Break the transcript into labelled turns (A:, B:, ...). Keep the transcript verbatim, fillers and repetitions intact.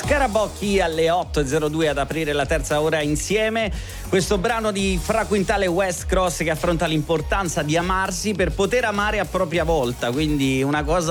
A: Scarabocchi alle otto e zero due ad aprire la terza ora insieme. Questo brano di Fra Quintale e West Cross che affronta l'importanza di amarsi per poter amare a propria volta, quindi una cosa